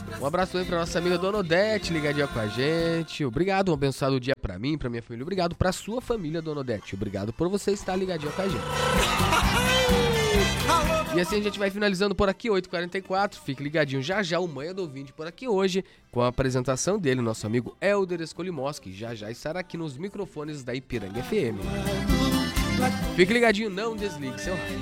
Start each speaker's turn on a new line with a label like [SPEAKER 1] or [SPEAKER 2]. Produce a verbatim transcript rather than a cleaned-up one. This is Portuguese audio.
[SPEAKER 1] Um abraço aí pra nossa amiga Dona Odete, ligadinha com a gente. Obrigado, um abençoado dia pra mim, pra minha família. Obrigado pra sua família, Dona Odete. Obrigado por você estar ligadinha com a gente. E assim a gente vai finalizando por aqui, oito e quarenta e quatro. Fique ligadinho já já, o Manhã do Ouvinte por aqui hoje, com a apresentação dele, nosso amigo Helder Escolimoski, que já já estará aqui nos microfones da Ipiranga F M. Fique ligadinho, não desligue seu rádio.